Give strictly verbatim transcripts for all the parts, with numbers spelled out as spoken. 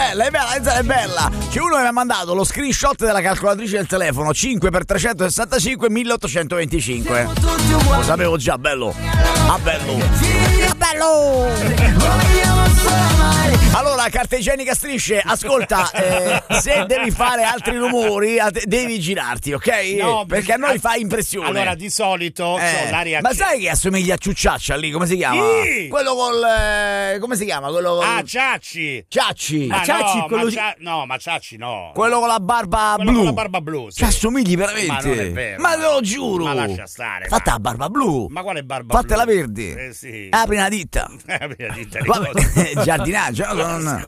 bella, è bella, è bella. C'è uno che mi ha mandato lo screenshot della calcolatrice del telefono, cinque per trecentosessantacinque milleottocentroventicinque. Lo sapevo già, bello. Ah, bello. Ah, bello. Allora, carta igienica strisce, ascolta, eh, se devi fare altri rumori devi girarti, ok? No, perché a noi fa impressione. Allora, di solito eh, c'ho l'aria. Ma sai che assomiglia a Ciucciaccia lì? Come si chiama? Sì. Quello col eh, come si chiama? Quello col... Ah, Ciacci. Ciacci. Ma Ciacci, no, quello ma di... Cia... no, ma Ciacci no. Quello con la barba quello blu. con la barba blu. Sì. Ci assomigli veramente. Ma non è vero. Ma te lo giuro. Ma lascia stare. Fatta ma... la barba blu. Ma quale barba Fatela blu? verde. Eh sì. Apri una ditta. Apri una ditta. Vabbè, giardinaggio. No, non...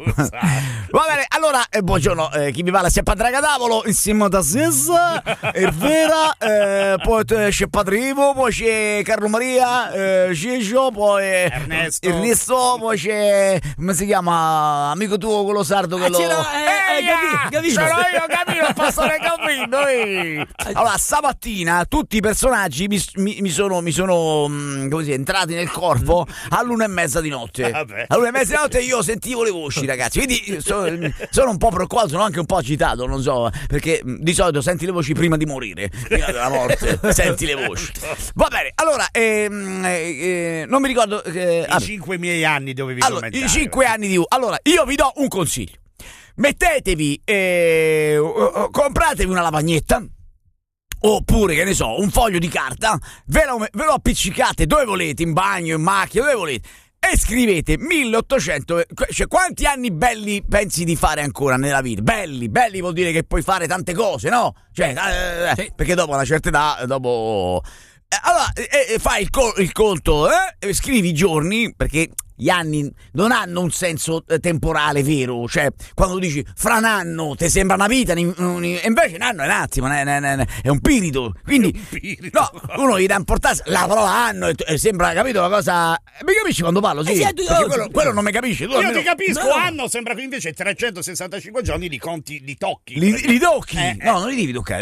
Va bene, allora, eh, buongiorno, eh, chi vi va la sia Padre Cadavolo, insieme a Sessa, Ervera, eh, poi c'è Padre Ivo, poi c'è Carlo Maria, eh, Ciccio, poi Ernesto. Ernesto, poi c'è, come si chiama, amico tuo, quello sardo che Ah, lo... c'era, eh, eh, capi- capito? C'ero io, capito, pastore capito, eh. Allora, stamattina tutti i personaggi mi, mi, mi sono, mi sono mh, come si dice, entrati nel corpo all'una e mezza di notte. Vabbè. All'una e mezza di notte io sentivo le voci, ragazzi, quindi sono, sono un po' preoccupato, sono anche un po' agitato, non so, perché di solito senti le voci prima di morire, prima della morte, senti le voci. Va bene, allora, ehm, eh, non mi ricordo... Eh, I cinque miei anni dovevi allora, commentare. i cinque anni di... Allora, io vi do un consiglio. Mettetevi, eh, compratevi una lavagnetta, oppure, che ne so, un foglio di carta, ve lo, ve lo appiccicate dove volete, in bagno, in macchina, dove volete, e scrivete milleottocento, cioè quanti anni belli pensi di fare ancora nella vita? Belli, belli vuol dire che puoi fare tante cose, no? Cioè, eh, sì. Perché dopo una certa età, dopo... Eh, allora, eh, fai il, co- il conto, eh? Scrivi i giorni, perché gli anni non hanno un senso temporale vero, cioè quando tu dici fra un anno ti sembra una vita, e invece un anno è un attimo, è un pirito, quindi un pirito. No, uno gli dà importanza, la parola anno e sembra, capito, una cosa, mi capisci quando parlo? Sì, eh, sì, tu, perché quello, quello non mi capisci tu, Io almeno... ti capisco, no. anno sembra che invece trecentosessantacinque giorni li conti, li tocchi. Li, li tocchi? Eh, no, non li devi toccare.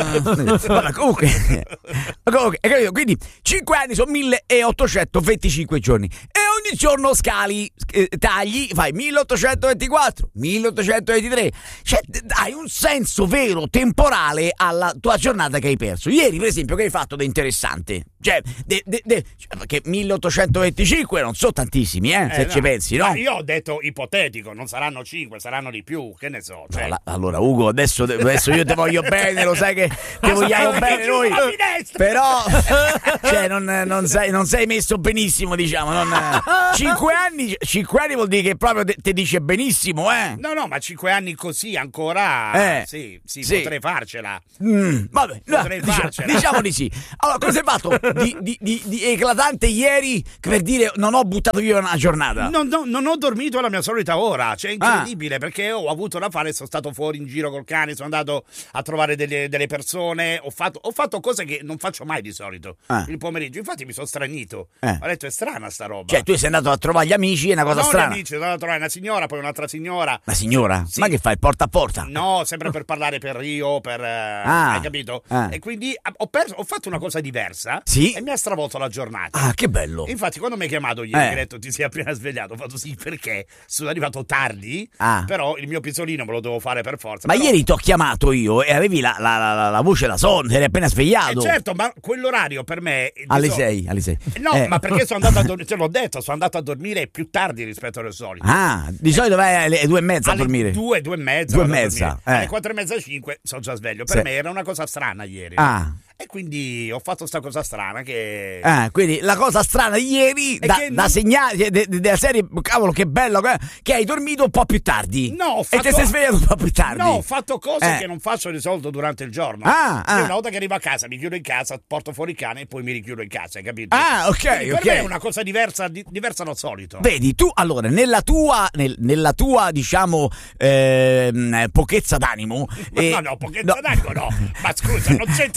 Vabbè, comunque, comunque, hai capito? Quindi cinque anni sono milleottocentoventicinque giorni e ogni giorno scali, eh, tagli, fai milleottocentoventiquattro, milleottocentoventitré, cioè dai un senso vero temporale alla tua giornata che hai perso. Ieri, per esempio, che hai fatto da interessante? Cioè, de, de, de, cioè perché milleottocentoventicinque non sono tantissimi, eh, eh se no. ci pensi, no? Ma io ho detto ipotetico, non saranno cinque, saranno di più, che ne so. Cioè... No, la, allora, Ugo, adesso, adesso io ti voglio bene, lo sai che ti vogliamo bene noi, però cioè, non, non, sei, non sei messo benissimo, diciamo. Non, cinque anni, cinque anni vuol dire che proprio te, te dice benissimo, eh? No, no, ma cinque anni così ancora, eh, sì, sì, sì, potrei farcela. Mm, vabbè, potrei no, farcela. Diciamo, diciamo di sì. Allora, cosa hai fatto di, di, di, di eclatante ieri per dire non ho buttato via una giornata? Non, no, non ho dormito alla mia solita ora, cioè è incredibile, ah. perché ho avuto da fare, sono stato fuori in giro col cane, sono andato a trovare delle, delle persone, ho fatto, ho fatto cose che non faccio mai di solito, ah. il pomeriggio, infatti mi sono stranito, eh. ho detto è strana sta roba. Cioè tu sei andato a trovare gli amici, è una cosa non strana. Gli amici, sono andato a trovare una signora, poi un'altra signora. La signora? Sì. Ma che fai, porta a porta? No, sempre per parlare per Rio, per... Ah. hai capito? Ah. E quindi ho, perso, ho fatto una cosa diversa, sì? E mi ha stravolto la giornata. Ah, che bello. Infatti quando mi hai chiamato ieri, eh. mi hai detto ti sei appena svegliato, ho fatto sì perché sono arrivato tardi, ah. però il mio pisolino me lo devo fare per forza. Ma però... ieri ti ho chiamato io e avevi la, la, la, la voce da sonno, eri appena svegliato. Eh certo, ma quell'orario per me... Alle so... sei, alle sei. No, eh. ma perché sono andato a dormire, te l'ho detto, sono andato a dormire più tardi rispetto alle solite. Ah, di solito vai alle due e mezza alle a dormire. Due, due e mezza. Due e mezza. Eh. Alle quattro e mezza, cinque sono già sveglio. Per sì. me era una cosa strana ieri. Ah. E quindi ho fatto sta cosa strana che... Ah, quindi la cosa strana di ieri, da, non... da segnale de, de, della serie, cavolo che bello, che hai dormito un po' più tardi. No, ho fatto... E ti sei svegliato un po' più tardi. No, ho fatto cose eh. che non faccio di solito durante il giorno. Ah, ah. Io una volta che arrivo a casa, mi chiudo in casa, porto fuori il cane e poi mi richiudo in casa, hai capito? Ah, ok, quindi ok. Per me è una cosa diversa, di, diversa dal solito. Vedi, tu, allora, nella tua, nel, nella tua diciamo, ehm, pochezza d'animo... Ma eh, no, no, pochezza no. d'animo no. Ma scusa, non c'entra nella niente. tua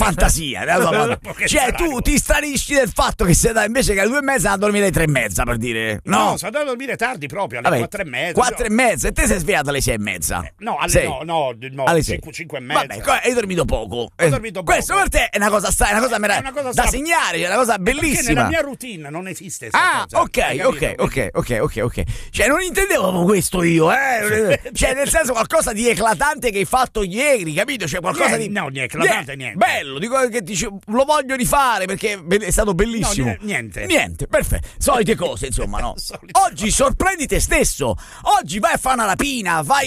fantasia, nella tua fantasia. Cioè tu ti stranisci del fatto che sei da, invece che alle due e mezza a dormire alle tre e mezza, per dire. No, no sono andato a dormire tardi proprio, alle Vabbè, quattro e mezza. Quattro e mezza e te sei svegliato alle sei e mezza. Eh, no, alle sei. no, no, no alle cinque, cinque e mezza. Vabbè, hai dormito poco. Ho dormito poco. Questo per te è una cosa strana, una cosa, mera- una cosa da segnare, è una cosa bellissima. Perché nella mia routine non esiste. Ah, cosa, ok, ok, ok, ok, ok, ok. Cioè non intendevo proprio questo io, eh. Cioè nel senso qualcosa di eclatante che hai fatto ieri, capito? Cioè qualcosa niente, di no, niente, eclatante niente. Bello, dico che dice, lo voglio rifare perché è stato bellissimo. No, niente. Niente, perfetto. Solite cose, insomma, no. Oggi sorprendi te stesso. Oggi vai a fare una rapina, vai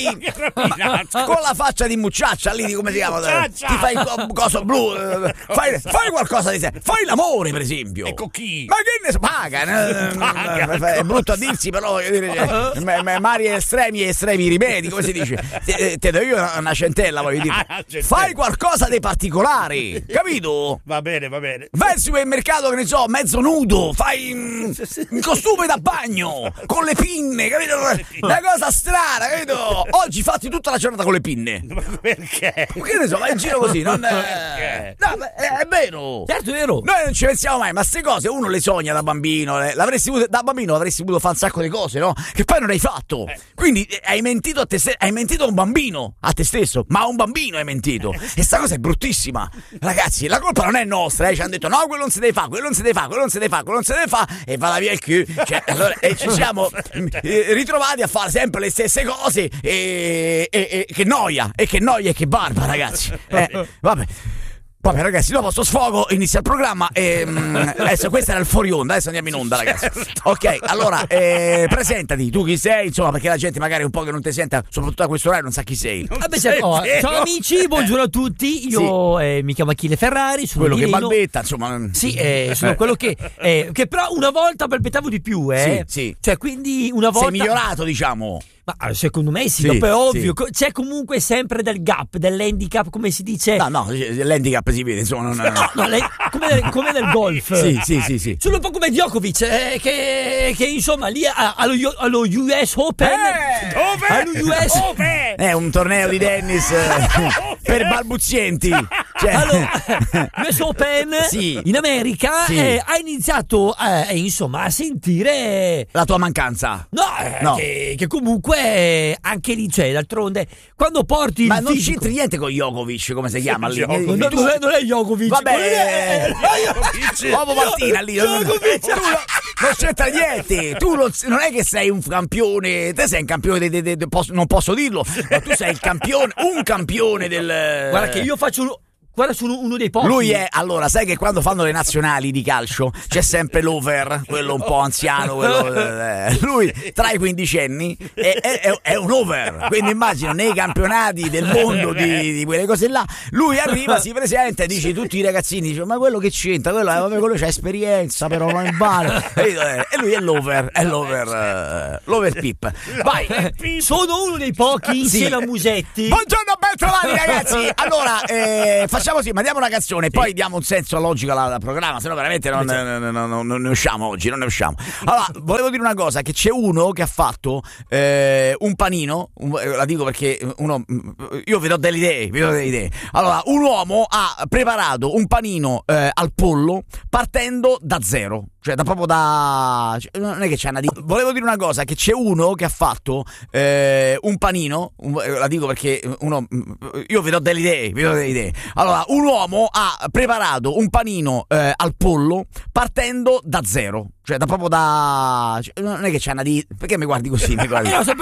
con la faccia di mucciaccia lì, come si chiama? Mucciaccia. Ti fai il coso blu, fai, fai qualcosa di sé. Fai l'amore, per esempio. Ecco chi? Ma che ne so, paga, paga. È brutto a dirsi, però voglio dire, mari estremi e estremi rimedi, come si dice? Te, te do io una centella, voglio dire. Fai qualcosa di particolare, capito? Va bene, va bene. Vai al supermercato, che ne so, mezzo nudo, fai un costume da bagno con le pinne, capito? Una cosa strana, capito? Oggi fatti tutta la giornata con le pinne. Ma perché? Che ne so, vai in giro così, non è... No, è, è vero. Certo, è vero. Noi non ci pensiamo mai, ma ste cose uno le sogna da bambino, le, l'avresti voluto, da bambino avresti voluto fare un sacco di cose, no? Che poi non hai fatto. Eh. Quindi hai mentito a te stesso, hai mentito a un bambino, a te stesso, ma a un bambino hai mentito. E sta cosa è bruttissima. Ragazzi, la colpa non è nostra, eh? Ci hanno detto no, quello non si deve fare, quello non si deve fare, quello non si deve fare, quello non si deve fare, e va via il culo. Cioè, allora, e ci siamo eh, ritrovati a fare sempre le stesse cose e, e, e che noia, e che noia e che barba, ragazzi. Eh, vabbè. Vabbè ragazzi, dopo sto sfogo inizia il programma e mh, adesso questo era il fuori onda, adesso andiamo in onda ragazzi. Ok, allora eh, presentati, tu chi sei, insomma, perché la gente magari un po' che non ti senta, soprattutto a questo orario, non sa chi sei. Vabbè, sei oh, ciao amici, buongiorno a tutti, io sì. eh, mi chiamo Achille Ferrari, sono quello che balbetta, insomma. Sì, eh, sono quello che eh, che però una volta balbettavo di più, eh. Sì, sì. Cioè, quindi una volta sei migliorato, diciamo. Ma secondo me sì, sì dopo è ovvio, sì. C'è comunque sempre del gap, dell'handicap, come si dice. No, no, l'handicap si vede, insomma. Non... No, no, le, come, nel, come nel golf. Sì, sì, sì, sì. Sono un po' come Djokovic, eh, che, che insomma lì allo, allo U S Open. Eh, dove? Allo U S Open. È un torneo di tennis per balbuzienti. Cioè... Allora, U S Open sì. in America sì. eh, ha iniziato eh, insomma a sentire la tua mancanza. No, eh, no. Che, che comunque anche lì c'è, d'altronde quando porti ma il non fisico... c'entri niente con Jokovic, come si chiama lì? Non, non, è, non è Jokovic, vabbè, uomo Martina lì, non, non c'entra niente. Tu non, non è che sei un campione, te sei un campione de, de, de, de, posso, non posso dirlo, ma tu sei il campione, un campione del... Guarda che io faccio... Guarda, sono uno dei pochi. Lui è, allora, sai che quando fanno le nazionali di calcio c'è sempre l'over, quello un po' anziano, quello, eh, lui tra i quindicenni è, è, è un over, quindi immagino nei campionati del mondo di, di quelle cose là, lui arriva, si presenta e dice tutti i ragazzini, dice, ma quello che c'entra, quello, vabbè, quello c'ha esperienza, però non vale, e lui è l'over, è l'over, uh, l'over pip. Vai, sono uno dei pochi insieme sì. a Musetti. Buongiorno, ben trovati ragazzi. Allora, eh, facciamo Facciamo così, mandiamo una canzone e sì. poi diamo un senso logico al, al programma, se no veramente non, non, non, non ne usciamo oggi, non ne usciamo. Allora, volevo dire una cosa, che c'è uno che ha fatto eh, un panino, un, la dico perché uno, io vi do delle idee, vi do delle idee. Allora, un uomo ha preparato un panino eh, al pollo partendo da zero. Cioè, da proprio da... Cioè, non è che c'è una di... Volevo dire una cosa, che c'è uno che ha fatto eh, un panino, un, la dico perché uno... Io vi do delle idee, vi do delle idee. Allora, un uomo ha preparato un panino eh, al pollo partendo da zero. Cioè, da proprio da... Cioè, non è che c'è una di... Perché mi guardi così? Mi guardi? Eh,